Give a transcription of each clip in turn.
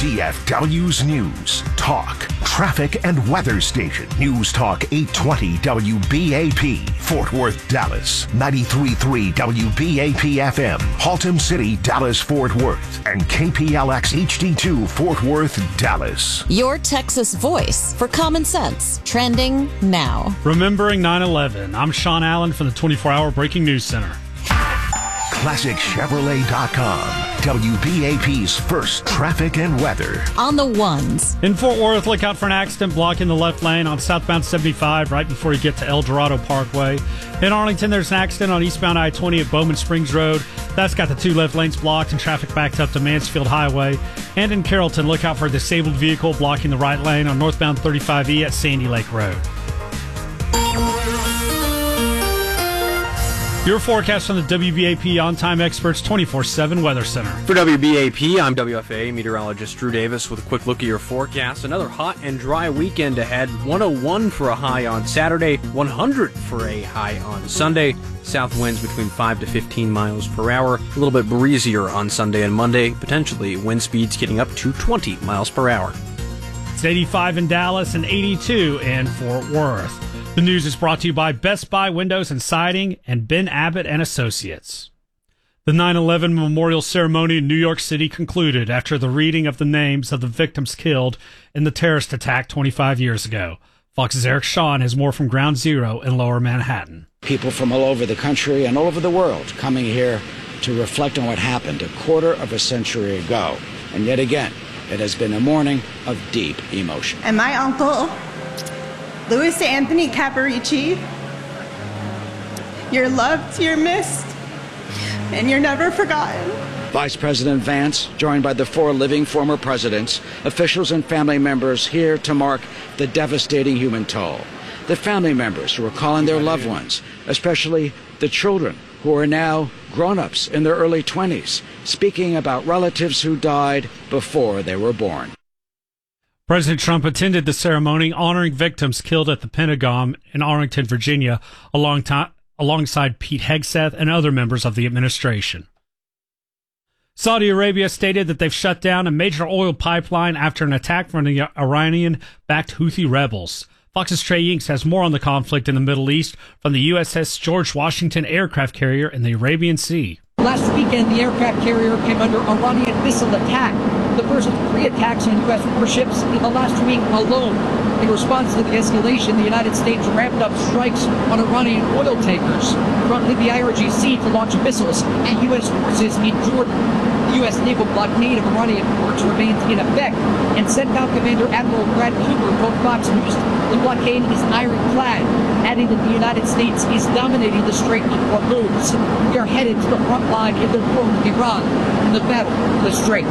DFW's News, Talk, Traffic, and Weather Station. News Talk 820 WBAP, Fort Worth, Dallas. 93.3 WBAP FM, Haltom City, Dallas, Fort Worth. And KPLX HD2, Fort Worth, Dallas. Your Texas voice for common sense. Trending now. Remembering 9/11. I'm Sean Allen from the 24-hour Breaking News Center. ClassicChevrolet.com. WBAP's first traffic and weather. On the ones. In Fort Worth, look out for an accident blocking the left lane on southbound 75 right before you get to El Dorado Parkway. In Arlington, there's an accident on eastbound I-20 at Bowman Springs Road. That's got the two left lanes blocked and traffic backed up to Mansfield Highway. And in Carrollton, look out for a disabled vehicle blocking the right lane on northbound 35E at Sandy Lake Road. Your forecast from the WBAP On-Time Experts 24/7 Weather Center. For WBAP, I'm WFA meteorologist Drew Davis with a quick look at your forecast. Another hot and dry weekend ahead. 101 for a high on Saturday, 100 for a high on Sunday. South winds between 5 to 15 miles per hour. A little bit breezier on Sunday and Monday. Potentially wind speeds getting up to 20 miles per hour. It's 85 in Dallas and 82 in Fort Worth. The news is brought to you by Best Buy Windows and Siding and Ben Abbott and Associates. The 9/11 memorial ceremony in New York City concluded after the reading of the names of the victims killed in the terrorist attack 25 years ago. Fox's Eric Shawn has more from Ground Zero in Lower Manhattan. People from all over the country and all over the world coming here to reflect on what happened a quarter of a century ago. And yet again, it has been a morning of deep emotion. And my uncle, Louis Anthony Caparici, you're loved, you're missed, and you're never forgotten. Vice President Vance, joined by the 4 living former presidents, officials and family members here to mark the devastating human toll. The family members who are calling their loved ones, especially the children who are now grown-ups in their early 20s, speaking about relatives who died before they were born. President Trump attended the ceremony honoring victims killed at the Pentagon in Arlington, Virginia, alongside Pete Hegseth and other members of the administration. Saudi Arabia stated that they've shut down a major oil pipeline after an attack from the Iranian-backed Houthi rebels. Fox's Trey Inks has more on the conflict in the Middle East from the USS George Washington aircraft carrier in the Arabian Sea. Last weekend, the aircraft carrier came under Iranian missile attack. The first of 3 attacks on U.S. warships in the last week alone. In response to the escalation, the United States ramped up strikes on Iranian oil tankers, prompting the IRGC to launch missiles at U.S. forces in Jordan. The U.S. naval blockade of Iranian ports remains in effect, and CENTCOM Commander Admiral Brad Cooper told Fox News the blockade is ironclad, adding that the United States is dominating the Strait of Hormuz. We are headed to the front line in the war with Iran in the battle for the Strait.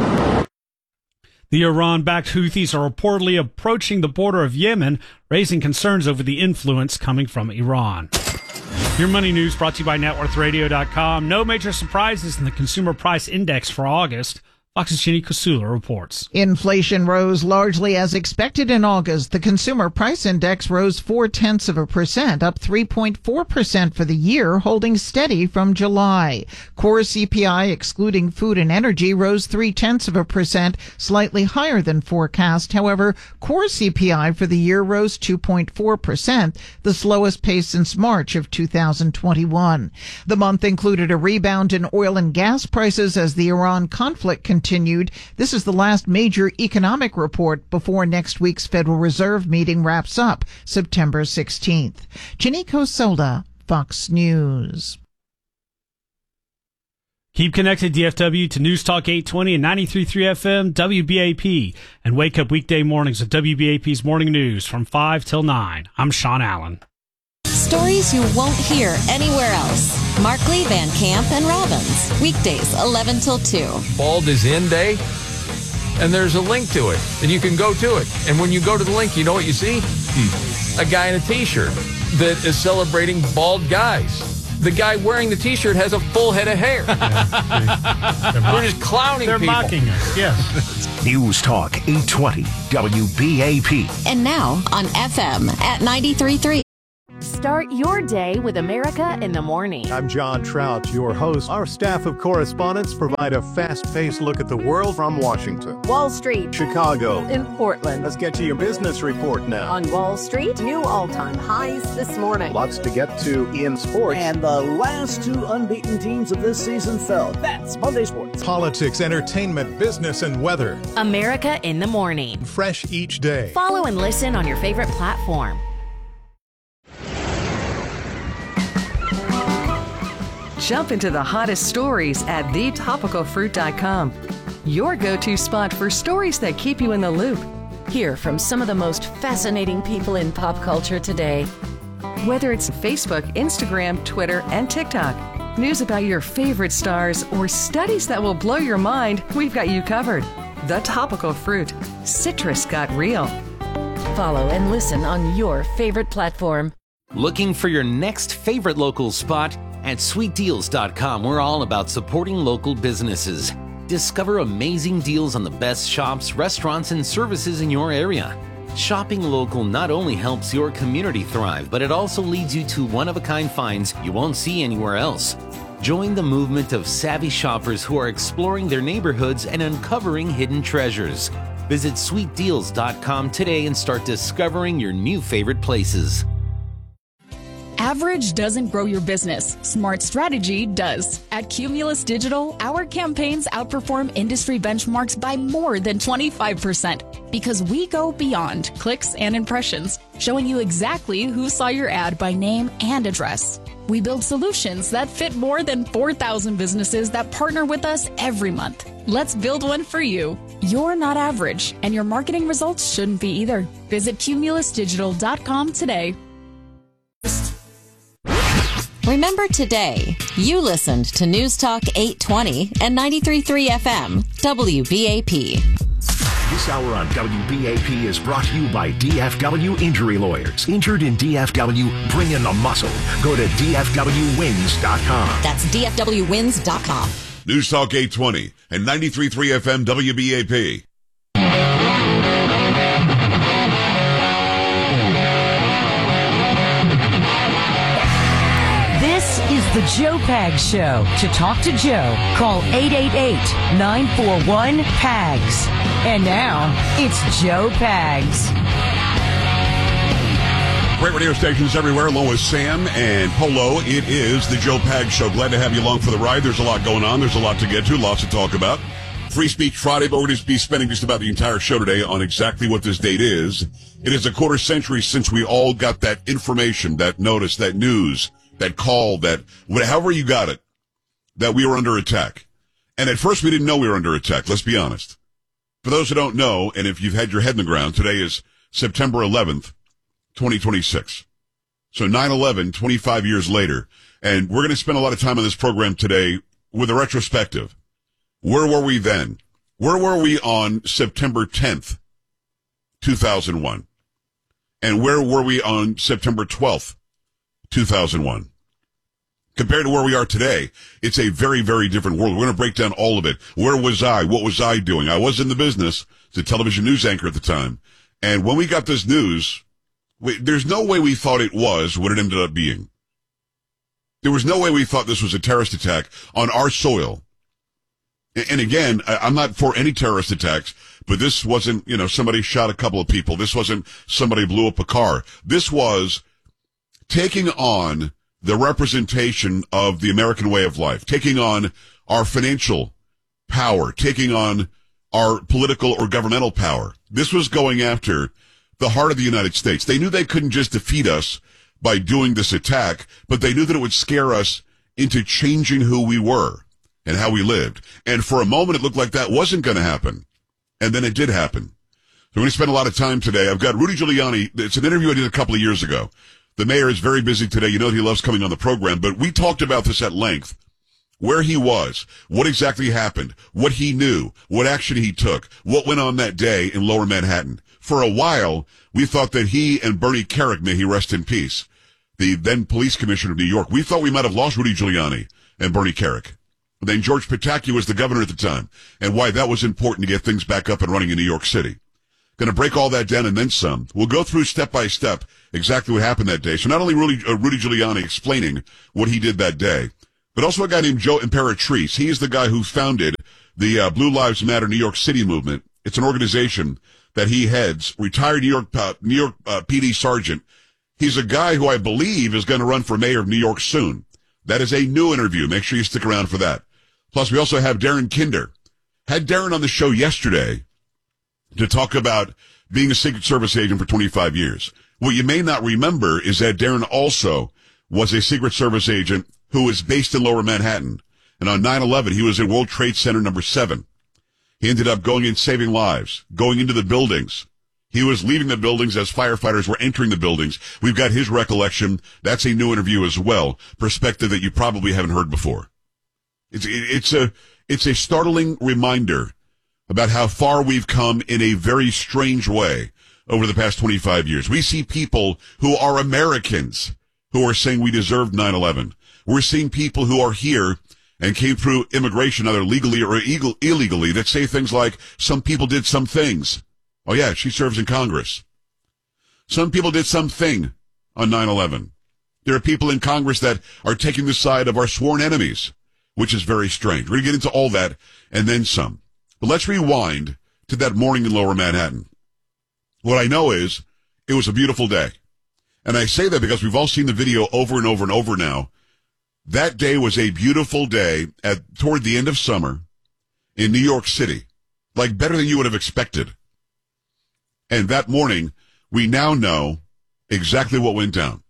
The Iran-backed Houthis are reportedly approaching the border of Yemen, raising concerns over the influence coming from Iran. Your money news brought to you by NetWorthRadio.com. No major surprises in the Consumer Price Index for August. Fox's Jenny Kusula reports. Inflation rose largely as expected in August. The Consumer Price Index rose 0.4%, up 3.4% for the year, holding steady from July. Core CPI, excluding food and energy, rose 0.3%, slightly higher than forecast. However, core CPI for the year rose 2.4%, the slowest pace since March of 2021. The month included a rebound in oil and gas prices as the Iran conflict continued. This is the last major economic report before next week's Federal Reserve meeting wraps up September 16th. Janiko Solda, Fox News. Keep connected, DFW, to News Talk 820 and 93.3 FM, WBAP, and wake up weekday mornings with WBAP's Morning News from 5 till 9. I'm Sean Allen. Stories you won't hear anywhere else. Markley, Van Camp, and Robbins. Weekdays, 11 till 2. Bald is in day, and there's a link to it, and you can go to it. And when you go to the link, you know what you see? A guy in a T-shirt that is celebrating bald guys. The guy wearing the T-shirt has a full head of hair. We're just clowning people. They're mocking us, yes. News Talk 820 WBAP. And now on FM at 93.3. Start your day with America in the Morning. I'm John Trout, your host. Our staff of correspondents provide a fast-paced look at the world from Washington, Wall Street, Chicago, in Portland. Let's get to your business report now. On Wall Street, new all-time highs this morning. Lots to get to in sports. And the last two unbeaten teams of this season fell. That's Monday Sports. Politics, entertainment, business, and weather. America in the Morning. Fresh each day. Follow and listen on your favorite platform. Jump into the hottest stories at thetopicalfruit.com. Your go-to spot for stories that keep you in the loop. Hear from some of the most fascinating people in pop culture today. Whether it's Facebook, Instagram, Twitter, and TikTok, news about your favorite stars, or studies that will blow your mind, we've got you covered. The Topical Fruit. Citrus got real. Follow and listen on your favorite platform. Looking for your next favorite local spot? At sweetdeals.com, we're all about supporting local businesses. Discover amazing deals on the best shops, restaurants, and services in your area. Shopping local not only helps your community thrive, but it also leads you to one-of-a-kind finds you won't see anywhere else. Join the movement of savvy shoppers who are exploring their neighborhoods and uncovering hidden treasures. Visit sweetdeals.com today and start discovering your new favorite places. Average doesn't grow your business. Smart strategy does. At Cumulus Digital, our campaigns outperform industry benchmarks by more than 25% because we go beyond clicks and impressions, showing you exactly who saw your ad by name and address. We build solutions that fit more than 4,000 businesses that partner with us every month. Let's build one for you. You're not average, and your marketing results shouldn't be either. Visit cumulusdigital.com today. Remember today, you listened to News Talk 820 and 93.3 FM, WBAP. This hour on WBAP is brought to you by DFW Injury Lawyers. Injured in DFW, bring in the muscle. Go to DFWWins.com. That's DFWWins.com. News Talk 820 and 93.3 FM WBAP. This is the Joe Pags Show. To talk to Joe, call 888-941-PAGS. And now, it's Joe Pags. Great radio stations everywhere, along with Sam and Polo. It is the Joe Pags Show. Glad to have you along for the ride. There's a lot going on. There's a lot to get to, lots to talk about. Free Speech Friday, but we're going to be spending just about the entire show today on exactly what this date is. It is a quarter century since we all got that information, that notice, that news, that call, that however you got it, that we were under attack. And at first we didn't know we were under attack, let's be honest. For those who don't know, and if you've had your head in the ground, today is September 11th, 2026. So 9/11, 25 years later. And we're going to spend a lot of time on this program today with a retrospective. Where were we then? Where were we on September 10th, 2001? And where were we on September 12th, 2001? Compared to where we are today, it's a very, very different world. We're going to break down all of it. Where was I? What was I doing? I was in the business as a television news anchor at the time. And when we got this news, there's no way we thought it was what it ended up being. There was no way we thought this was a terrorist attack on our soil. And again, I'm not for any terrorist attacks, but this wasn't, somebody shot a couple of people. This wasn't somebody blew up a car. This was taking on the representation of the American way of life, taking on our financial power, taking on our political or governmental power. This was going after the heart of the United States. They knew they couldn't just defeat us by doing this attack, but they knew that it would scare us into changing who we were and how we lived. And for a moment, it looked like that wasn't going to happen. And then it did happen. So we're going to spend a lot of time today. I've got Rudy Giuliani. It's an interview I did a couple of years ago. The mayor is very busy today. You know he loves coming on the program, but we talked about this at length. Where he was, what exactly happened, what he knew, what action he took, what went on that day in Lower Manhattan. For a while, we thought that he and Bernie Kerik, may he rest in peace, the then police commissioner of New York, we thought we might have lost Rudy Giuliani and Bernie Kerik. Then George Pataki was the governor at the time, and why that was important to get things back up and running in New York City. Going to break all that down and then some. We'll go through step by step exactly what happened that day. So not only Rudy Giuliani explaining what he did that day, but also a guy named Joe Imperatrice. He is the guy who founded the Blue Lives Matter New York City movement. It's an organization that he heads, retired New York PD sergeant. He's a guy who I believe is going to run for mayor of New York soon. That is a new interview. Make sure you stick around for that. Plus, we also have Darren Kinder. Had Darren on the show yesterday to talk about being a Secret Service agent for 25 years. What you may not remember is that Darren also was a Secret Service agent who was based in Lower Manhattan. And on 9/11, he was in World Trade Center number 7. He ended up going in saving lives, going into the buildings. He was leaving the buildings as firefighters were entering the buildings. We've got his recollection. That's a new interview as well. Perspective that you probably haven't heard before. It's a startling reminder about how far we've come in a very strange way over the past 25 years. We see people who are Americans who are saying we deserved 9/11. We're seeing people who are here and came through immigration, either legally or illegally, that say things like, some people did some things. Oh yeah, she serves in Congress. Some people did something on 9/11. There are people in Congress that are taking the side of our sworn enemies, which is very strange. We're going to get into all that and then some. But let's rewind to that morning in Lower Manhattan. What I know is it was a beautiful day. And I say that because we've all seen the video over and over and over now. That day was a beautiful day toward the end of summer in New York City, like better than you would have expected. And that morning, we now know exactly what went down.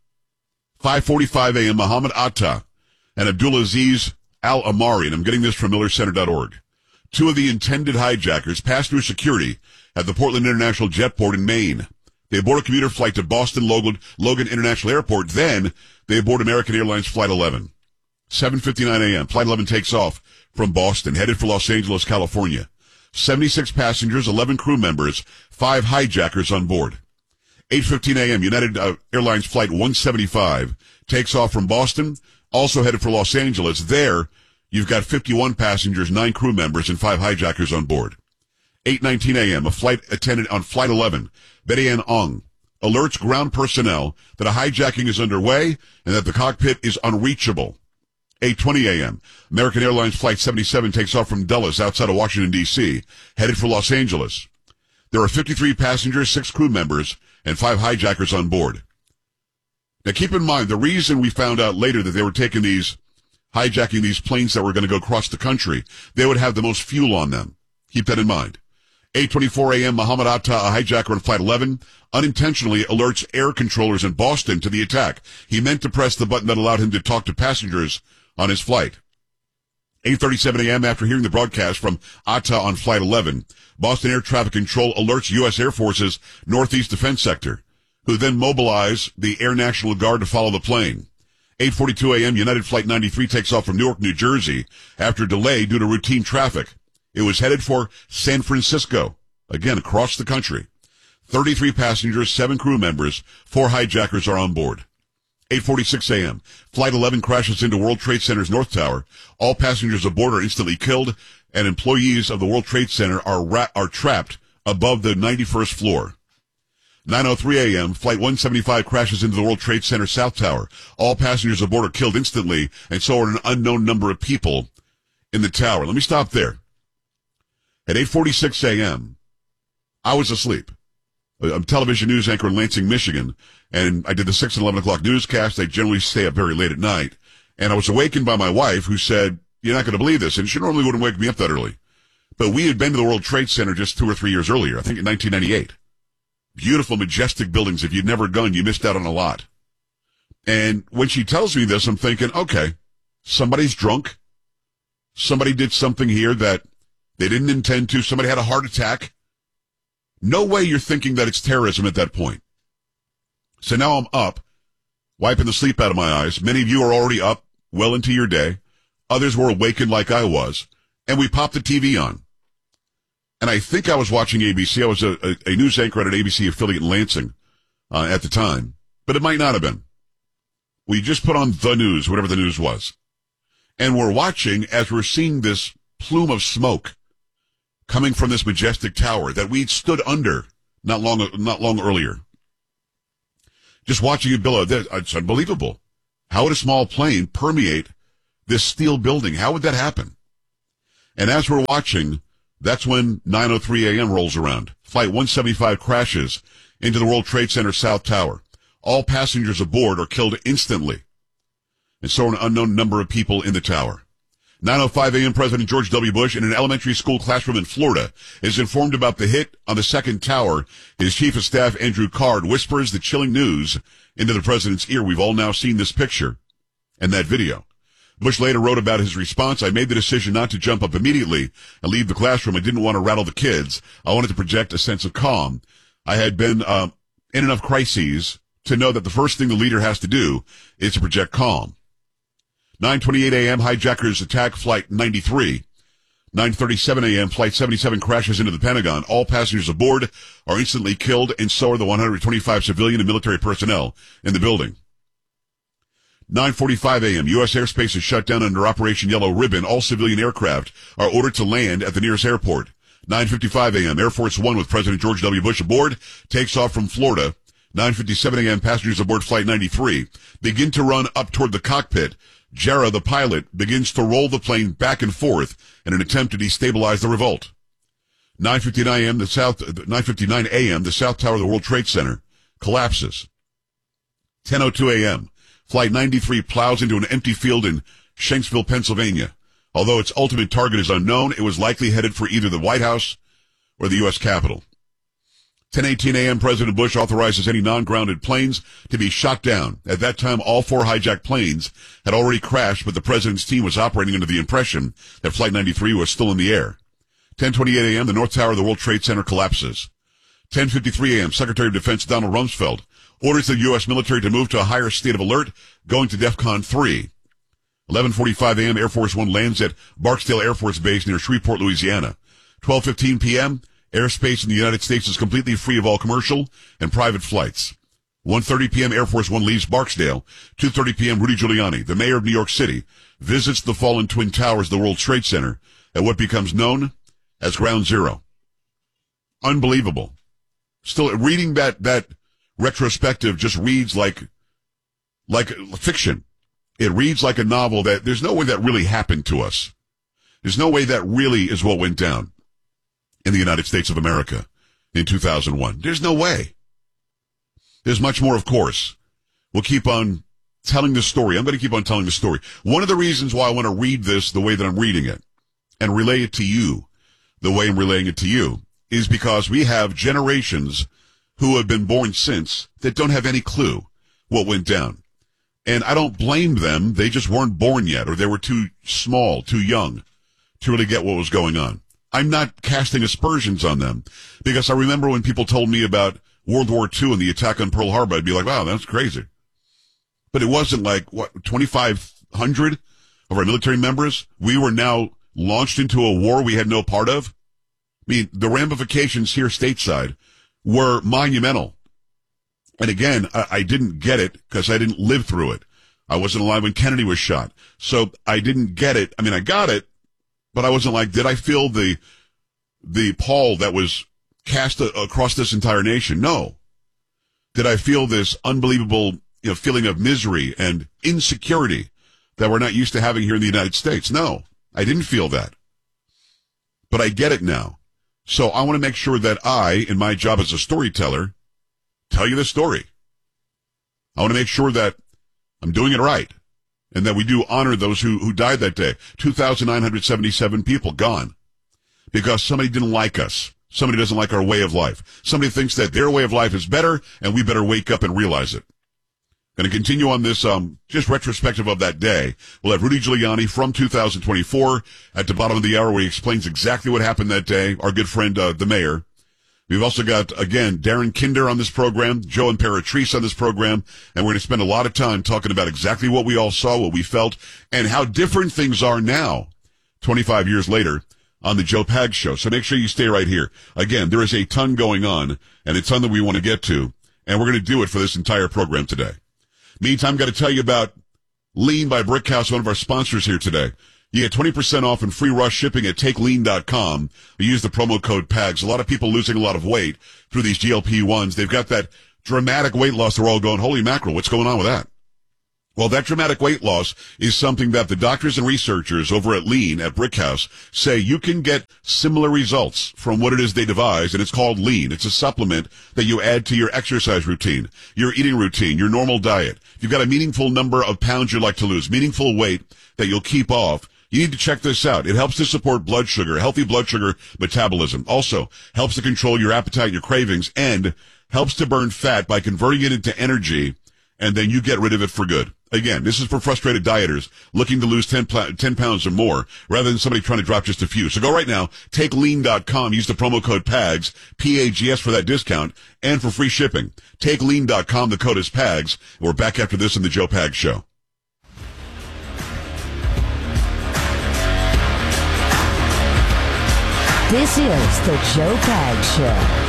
5:45 a.m., Muhammad Atta and Abdulaziz Al-Amari, and I'm getting this from MillerCenter.org. Two of the intended hijackers passed through security at the Portland International Jetport in Maine. They board a commuter flight to Boston Logan International Airport. Then they board American Airlines Flight 11. 7:59 a.m. Flight 11 takes off from Boston, headed for Los Angeles, California. 76 passengers, 11 crew members, 5 hijackers on board. 8:15 a.m. United Airlines Flight 175 takes off from Boston, also headed for Los Angeles. There, you've got 51 passengers, 9 crew members, and 5 hijackers on board. 8:19 a.m. A flight attendant on Flight 11, Betty Ann Ong, alerts ground personnel that a hijacking is underway and that the cockpit is unreachable. 8:20 a.m. American Airlines Flight 77 takes off from Dulles outside of Washington, D.C., headed for Los Angeles. There are 53 passengers, 6 crew members, and 5 hijackers on board. Now keep in mind, the reason we found out later that they were hijacking these planes that were going to go across the country, they would have the most fuel on them. Keep that in mind. 8:24 a.m., Muhammad Atta, a hijacker on Flight 11, unintentionally alerts air controllers in Boston to the attack. He meant to press the button that allowed him to talk to passengers on his flight. 8:37 a.m., after hearing the broadcast from Atta on Flight 11, Boston Air Traffic Control alerts U.S. Air Force's Northeast Defense Sector, who then mobilize the Air National Guard to follow the plane. 8:42 a.m., United Flight 93 takes off from Newark, New Jersey, after delay due to routine traffic. It was headed for San Francisco, again across the country. 33 passengers, 7 crew members, 4 hijackers are on board. 8:46 a.m. Flight 11 crashes into World Trade Center's North Tower. All passengers aboard are instantly killed, and employees of the World Trade Center are trapped above the 91st floor. 9:03 a.m. Flight 175 crashes into the World Trade Center South Tower. All passengers aboard are killed instantly, and so are an unknown number of people in the tower. Let me stop there. At 8:46 a.m., I was asleep. I'm a television news anchor in Lansing, Michigan, and I did the 6 and 11 o'clock newscast. I generally stay up very late at night, and I was awakened by my wife, who said, "You're not going to believe this," and she normally wouldn't wake me up that early. But we had been to the World Trade Center just 2 or 3 years earlier, I think in 1998. Beautiful, majestic buildings. If you'd never gone, you missed out on a lot. And when she tells me this, I'm thinking, okay, somebody's drunk. Somebody did something here that they didn't intend to. Somebody had a heart attack. No way you're thinking that it's terrorism at that point. So now I'm up, wiping the sleep out of my eyes. Many of you are already up, well into your day. Others were awakened like I was. And we popped the TV on. And I think I was watching ABC. I was a news anchor at an ABC affiliate in Lansing at the time. But it might not have been. We just put on the news, whatever the news was. And we're watching as we're seeing this plume of smoke coming from this majestic tower that we'd stood under not long earlier. Just watching it below, it's unbelievable. How would a small plane permeate this steel building? How would that happen? And as we're watching, that's when 9:03 a.m. rolls around. Flight 175 crashes into the World Trade Center South Tower. All passengers aboard are killed instantly. And so are an unknown number of people in the tower. 9:05 a.m. President George W. Bush in an elementary school classroom in Florida is informed about the hit on the second tower. His chief of staff, Andrew Card, whispers the chilling news into the president's ear. We've all now seen this picture and that video. Bush later wrote about his response. I made the decision not to jump up immediately and leave the classroom. I didn't want to rattle the kids. I wanted to project a sense of calm. I had been in enough crises to know that the first thing the leader has to do is to project calm. 9:28 a.m., hijackers attack Flight 93. 9:37 a.m., Flight 77 crashes into the Pentagon. All passengers aboard are instantly killed, and so are the 125 civilian and military personnel in the building. 9:45 a.m., U.S. airspace is shut down under Operation Yellow Ribbon. All civilian aircraft are ordered to land at the nearest airport. 9:55 a.m., Air Force One with President George W. Bush aboard takes off from Florida. 9:57 a.m., passengers aboard Flight 93 begin to run up toward the cockpit. Jarrah, the pilot, begins to roll the plane back and forth in an attempt to destabilize the revolt. 9:59 a.m., the South Tower of the World Trade Center collapses. 10:02 a.m., Flight 93 plows into an empty field in Shanksville, Pennsylvania. Although its ultimate target is unknown, it was likely headed for either the White House or the U.S. Capitol. 10:18 a.m., President Bush authorizes any non-grounded planes to be shot down. At that time, all 4 hijacked planes had already crashed, but the president's team was operating under the impression that Flight 93 was still in the air. 10:28 a.m., the North Tower of the World Trade Center collapses. 10:53 a.m., Secretary of Defense Donald Rumsfeld orders the U.S. military to move to a higher state of alert, going to DEFCON 3. 11:45 a.m., Air Force One lands at Barksdale Air Force Base near Shreveport, Louisiana. 12:15 p.m., airspace in the United States is completely free of all commercial and private flights. 1:30 p.m., Air Force One leaves Barksdale. 2:30 p.m., Rudy Giuliani, the mayor of New York City, visits the fallen Twin Towers of the World Trade Center at what becomes known as Ground Zero. Unbelievable. Still, reading that retrospective just reads like fiction. It reads like a novel that there's no way that really happened to us. There's no way that really is what went down in the United States of America in 2001. There's no way. There's much more, of course. We'll keep on telling the story. I'm going to keep on telling the story. One of the reasons why I want to read this the way that I'm reading it and relay it to you the way I'm relaying it to you is because we have generations who have been born since that don't have any clue what went down. And I don't blame them. They just weren't born yet, or they were too small, too young to really get what was going on. I'm not casting aspersions on them, because I remember when people told me about World War II and the attack on Pearl Harbor, I'd be like, wow, that's crazy. But it wasn't like, 2,500 of our military members? We were now launched into a war we had no part of? I mean, the ramifications here stateside were monumental. And again, I didn't get it because I didn't live through it. I wasn't alive when Kennedy was shot. So I didn't get it. I mean, I got it, but I wasn't like, did I feel the pall that was cast across this entire nation? No. Did I feel this unbelievable, feeling of misery and insecurity that we're not used to having here in the United States? No, I didn't feel that. But I get it now. So I want to make sure that I, in my job as a storyteller, tell you the story. I want to make sure that I'm doing it right and that we do honor those who died that day. 2,977 people gone because somebody didn't like us. Somebody doesn't like our way of life. Somebody thinks that their way of life is better and we better wake up and realize it. Going to continue on this just retrospective of that day. We'll have Rudy Giuliani from 2024 at the bottom of the hour where he explains exactly what happened that day. Our good friend, the mayor. We've also got, again, Darren Kinder on this program, Joe Imperatrice on this program, and we're going to spend a lot of time talking about exactly what we all saw, what we felt, and how different things are now, 25 years later, on the Joe Pags Show. So make sure you stay right here. Again, there is a ton going on, and a ton that we want to get to, and we're going to do it for this entire program today. Meantime, I've got to tell you about Lean by Brickhouse, one of our sponsors here today. You get 20% off and free rush shipping at TakeLean.com. We use the promo code PAGS. A lot of people losing a lot of weight through these GLP-1s. They've got that dramatic weight loss. They're all going, holy mackerel, what's going on with that? Well, that dramatic weight loss is something that the doctors and researchers over at Lean at Brickhouse say you can get similar results from what it is they devised, and it's called Lean. It's a supplement that you add to your exercise routine, your eating routine, your normal diet. If you've got a meaningful number of pounds you'd like to lose, meaningful weight that you'll keep off, you need to check this out. It helps to support blood sugar, healthy blood sugar metabolism. Also helps to control your appetite and your cravings, and helps to burn fat by converting it into energy, and then you get rid of it for good. Again, this is for frustrated dieters looking to lose 10 pounds or more, rather than somebody trying to drop just a few. So go right now, TakeLean.com, use the promo code PAGS, P-A-G-S for that discount, and for free shipping. TakeLean.com, the code is PAGS. We're back after this in the Joe Pags Show. This is the Joe Pags Show.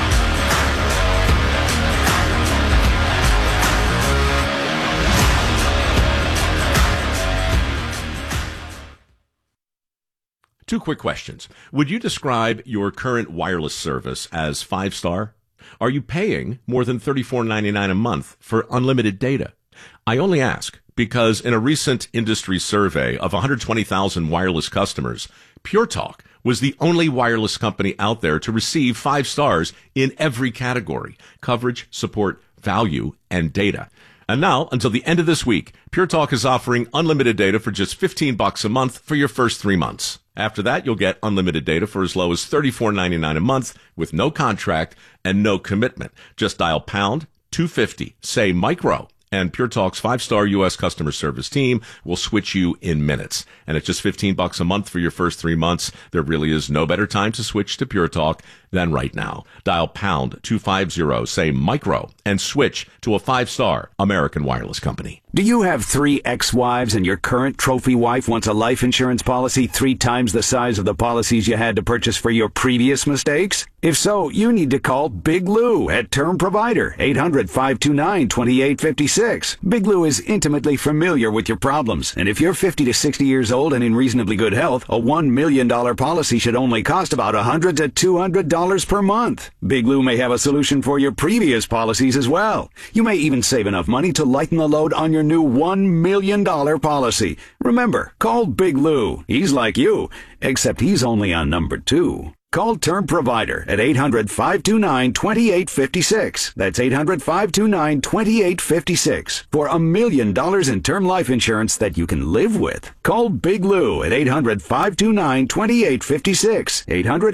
Two quick questions. Would you describe your current wireless service as 5-star? Are you paying more than $34.99 a month for unlimited data? I only ask because in a recent industry survey of 120,000 wireless customers, Pure Talk was the only wireless company out there to receive 5 stars in every category: coverage, support, value, and data. And now, until the end of this week, Pure Talk is offering unlimited data for just $15 a month for your first 3 months. After that, you'll get unlimited data for as low as $34.99 a month with no contract and no commitment. Just dial pound 250, say micro, and Pure Talk's 5-star U.S. customer service team will switch you in minutes. And at just $15 a month for your first 3 months, there really is no better time to switch to Pure Talk than right now. Dial pound 250, say micro, and switch to a 5-star American wireless company. Do you have 3 ex-wives and your current trophy wife wants a life insurance policy 3 times the size of the policies you had to purchase for your previous mistakes? If so, you need to call Big Lou at Term Provider, 800-529-2856. Big Lou is intimately familiar with your problems, and if you're 50 to 60 years old and in reasonably good health, a $1 million policy should only cost about $100 to $200 per month. Big Lou may have a solution for your previous policies as well. You may even save enough money to lighten the load on your new $1 million policy. Remember, call Big Lou. He's like you, except he's only on number 2. Call Term Provider at 800-529-2856. That's 800-529-2856 for $1 million in term life insurance that you can live with. Call Big Lou at 800-529-2856.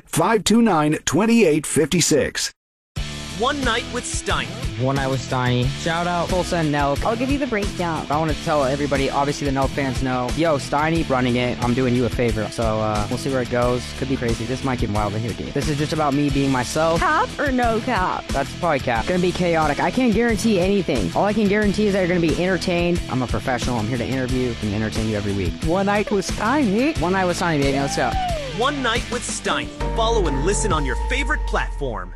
800-529-2856. One Night with Steiny. One Night with Steiny. Shout out Tulsa and Nelk. I'll give you the breakdown. I want to tell everybody, obviously the Nelk fans know, yo, Steiny running it. I'm doing you a favor. So we'll see where it goes. Could be crazy. This might get wild in here, dude. This is just about me being myself. Cap or no cap? That's probably cap. Gonna be chaotic. I can't guarantee anything. All I can guarantee is that you're gonna be entertained. I'm a professional. I'm here to interview and entertain you every week. One Night with Steiny. One Night with Steiny, baby. Let's go. One Night with Steiny. Follow and listen on your favorite platform.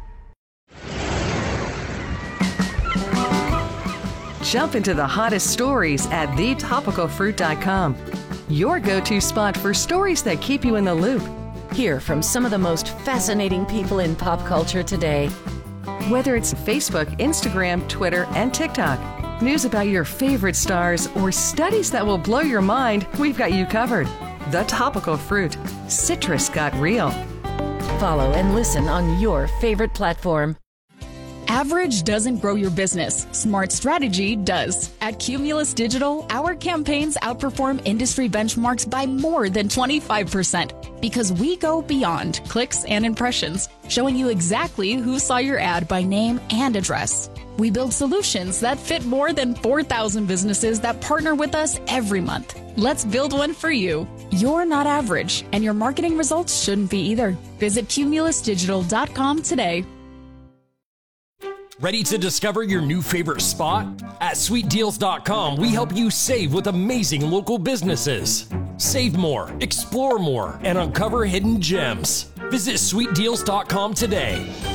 Jump into the hottest stories at thetopicalfruit.com. Your go-to spot for stories that keep you in the loop. Hear from some of the most fascinating people in pop culture today. Whether it's Facebook, Instagram, Twitter, and TikTok, news about your favorite stars, or studies that will blow your mind, we've got you covered. The Topical Fruit. Citrus got real. Follow and listen on your favorite platform. Average doesn't grow your business. Smart strategy does. At Cumulus Digital, our campaigns outperform industry benchmarks by more than 25% because we go beyond clicks and impressions, showing you exactly who saw your ad by name and address. We build solutions that fit more than 4,000 businesses that partner with us every month. Let's build one for you. You're not average, and your marketing results shouldn't be either. Visit cumulusdigital.com today. Ready to discover your new favorite spot? At sweetdeals.com, we help you save with amazing local businesses. Save more, explore more, and uncover hidden gems. Visit sweetdeals.com today.